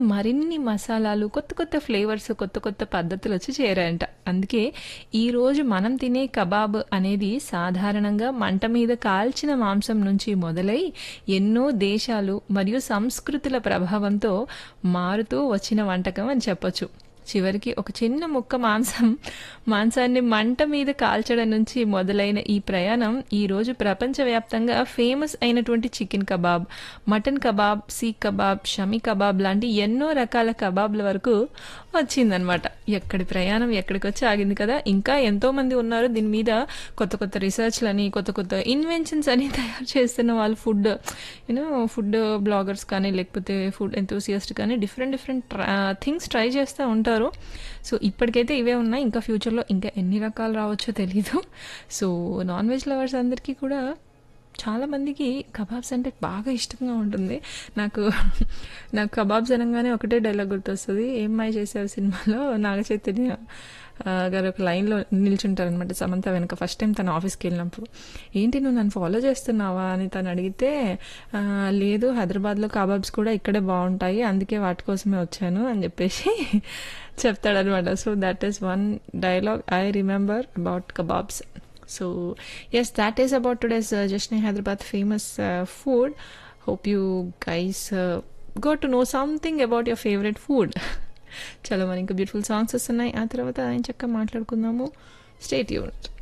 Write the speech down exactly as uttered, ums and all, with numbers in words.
మరిన్ని మసాలాలు, కొత్త కొత్త ఫ్లేవర్స్, కొత్త కొత్త పద్ధతులొచ్చి చేరాయంట. అందుకే ఈరోజు మనం తినే కబాబ్ అనేది సాధారణంగా మంట మీద కాల్చిన మాంసం నుంచి మొదలై ఎన్నో దేశాలు మరియు సంస్కృతుల ప్రభావంతో మారుతూ వచ్చిన వంటకం అని చెప్పొచ్చు. చివరికి ఒక చిన్న ముక్క మాంసం మాంసాన్ని మంట మీద కాల్చడం నుంచి మొదలైన ఈ ప్రయాణం ఈరోజు ప్రపంచవ్యాప్తంగా ఫేమస్ అయినటువంటి chicken kebab, mutton kebab, seek kebab, Shami kebab లాంటి ఎన్నో రకాల కబాబ్ల వరకు వచ్చిందనమాట. ఎక్కడి ప్రయాణం ఎక్కడికి వచ్చి ఆగింది కదా. ఇంకా ఎంతో మంది ఉన్నారు దీని మీద కొత్త కొత్త రీసెర్చ్లని, కొత్త కొత్త ఇన్వెన్షన్స్ అని తయారు చేస్తున్న వాళ్ళు, ఫుడ్ యూనో ఫుడ్ బ్లాగర్స్ కానీ లేకపోతే ఫుడ్ ఎంతూసియస్ట్ కానీ డిఫరెంట్ డిఫరెంట్ థింగ్స్ ట్రై చేస్తూ ఉంటారు. సో ఇప్పటికైతే ఇవే ఉన్నాయి, ఇంకా ఫ్యూచర్లో ఇంకా ఎన్ని రకాలు రావచ్చో తెలీదు. సో నాన్ వెజ్ లవర్స్ అందరికీ కూడా చాలా మందికి కబాబ్స్ అంటే బాగా ఇష్టంగా ఉంటుంది. నాకు నాకు కబాబ్స్ అనగానే ఒకటే డైలాగ్ గుర్తొస్తుంది. ఏం మాయ చేసావు సినిమాలో నాగ చైతన్య ఆ, గారు ఒక లైన్లో నిల్చుంటారనమాట సమంత వెనక. ఫస్ట్ టైం తన ఆఫీస్కి వెళ్ళినప్పుడు, ఏంటి నువ్వు నన్ను ఫాలో చేస్తున్నావా అని తను అడిగితే, "ఆ, లేదు హైదరాబాద్లో కబాబ్స్ కూడా ఇక్కడే బాగుంటాయి, అందుకే వాటి కోసమే వచ్చాను" అని చెప్పేసి చెప్తాడనమాట. So that is one dialogue I remember about kebabs. So yes, that is about today's uh, Jashn Hyderabad famous uh, food. Hope you guys uh, got to know something about your favorite food. చలో మరి ఇంకా beautiful songs వస్తున్నాయి, ఆ తర్వాత ఆయన చక్కగా మాట్లాడుకుందాము. Stay tuned.